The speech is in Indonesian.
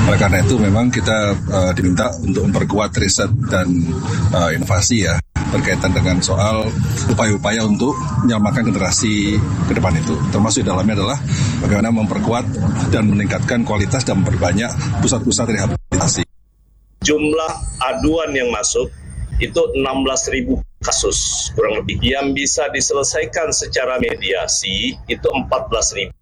Oleh karena itu memang kita diminta untuk memperkuat riset dan inovasi ya, berkaitan dengan soal upaya-upaya untuk menyelamatkan generasi ke depan itu. Termasuk dalamnya adalah bagaimana memperkuat dan meningkatkan kualitas dan memperbanyak pusat-pusat rehabilitasi. Jumlah aduan yang masuk itu 16.000 kasus kurang lebih. Yang bisa diselesaikan secara mediasi itu 14.000.